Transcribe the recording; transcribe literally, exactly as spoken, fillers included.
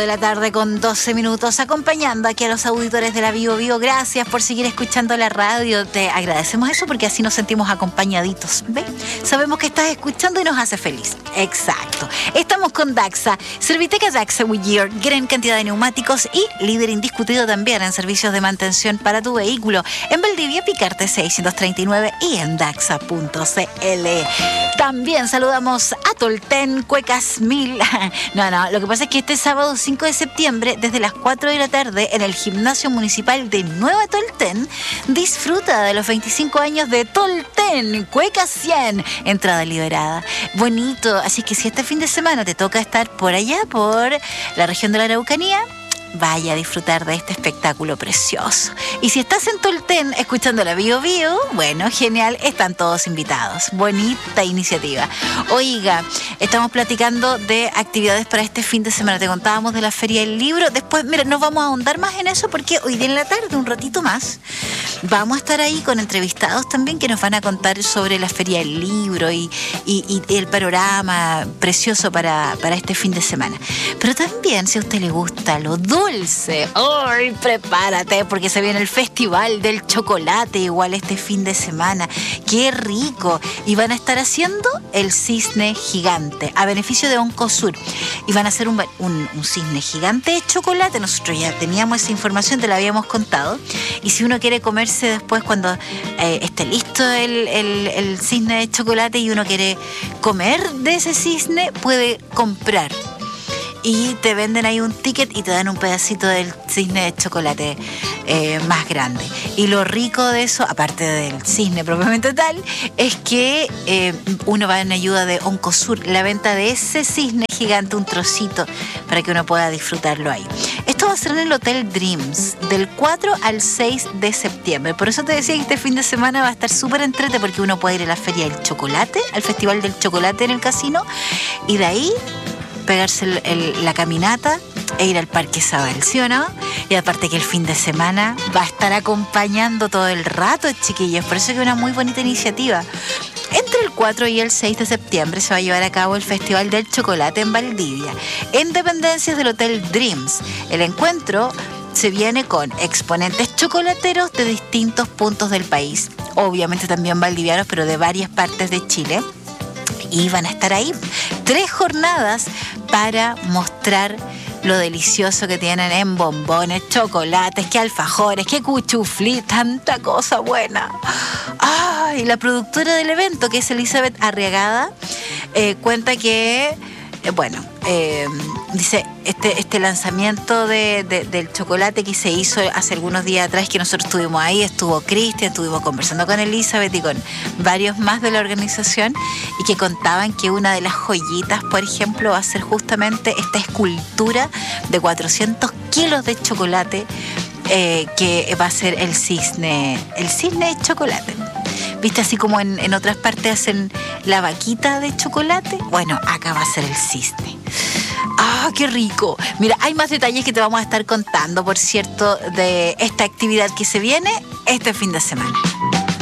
de la tarde con doce minutos, acompañando aquí a los auditores de la Bio Bio. Gracias por seguir escuchando la radio. Te agradecemos eso porque así nos sentimos acompañaditos. ¿Ves? Sabemos que estás escuchando y nos hace feliz. Exacto. Estamos con Daxa, Serviteca Daxa Goodyear, gran cantidad de neumáticos y líder indiscutido también en servicios de mantención para tu vehículo. En Valdivia, Picarte seiscientos treinta y nueve y en daxa punto c l. También saludamos a Tolten, Cuecas Mil. No, no, lo que pasa es que este sábado cinco de septiembre, desde las cuatro de la tarde, en el Gimnasio Municipal de Nueva Tolten, disfruta de los veinticinco años de Tolten, Cuecas cien, entrada liberada. Bonito, así que si este fin de semana te toca estar por allá, por la región de la Araucanía, vaya a disfrutar de este espectáculo precioso. Y si estás en Tolten escuchando la Bio Bio, bueno, genial, están todos invitados. Bonita iniciativa. Oiga, estamos platicando de actividades para este fin de semana. Te contábamos de la Feria del Libro. Después, mira, nos vamos a ahondar más en eso porque hoy día en la tarde, un ratito más, vamos a estar ahí con entrevistados también que nos van a contar sobre la Feria del Libro y, y, y el panorama precioso para, para este fin de semana. Pero también, si a usted le gusta lo dulce, dulce. ¡Ay, prepárate! Porque se viene el Festival del Chocolate igual este fin de semana. ¡Qué rico! Y van a estar haciendo el cisne gigante a beneficio de Oncosur. Y van a hacer un, un, un cisne gigante de chocolate. Nosotros ya teníamos esa información, te la habíamos contado. Y si uno quiere comerse después cuando eh, esté listo el, el, el cisne de chocolate y uno quiere comer de ese cisne, puede comprar. Y te venden ahí un ticket y te dan un pedacito del cisne de chocolate eh, más grande. Y lo rico de eso, aparte del cisne propiamente tal, es que eh, uno va en ayuda de Oncosur, la venta de ese cisne gigante, un trocito, para que uno pueda disfrutarlo ahí. Esto va a ser en el Hotel Dreams, del cuatro al seis de septiembre. Por eso te decía que este fin de semana va a estar súper entrete, porque uno puede ir a la Feria del Chocolate, al Festival del Chocolate en el casino, y de ahí pegarse el, el, la caminata e ir al Parque Zabal, ¿sí o no? Y aparte que el fin de semana va a estar acompañando todo el rato, chiquillos, por eso es que es una muy bonita iniciativa. Entre el cuatro y el seis de septiembre se va a llevar a cabo el Festival del Chocolate en Valdivia, en dependencias del Hotel Dreams. El encuentro se viene con exponentes chocolateros de distintos puntos del país, obviamente también valdivianos, pero de varias partes de Chile. Y van a estar ahí tres jornadas para mostrar lo delicioso que tienen en bombones, chocolates, que alfajores, que cuchuflí, tanta cosa buena. Ay, la productora del evento, que es Elizabeth Arriagada, eh, cuenta que, eh, bueno, eh, dice, este, este lanzamiento de, de, del chocolate que se hizo hace algunos días atrás, que nosotros estuvimos ahí, estuvo Cristian, estuvimos conversando con Elizabeth y con varios más de la organización, y que contaban que una de las joyitas, por ejemplo, va a ser justamente esta escultura de cuatrocientos kilos de chocolate, eh, que va a ser el cisne, el cisne de chocolate. ¿Viste? Así como en, en otras partes hacen la vaquita de chocolate. Bueno, acá va a ser el cisne. ¡Ah, qué rico! Mira, hay más detalles que te vamos a estar contando, por cierto, de esta actividad que se viene este fin de semana.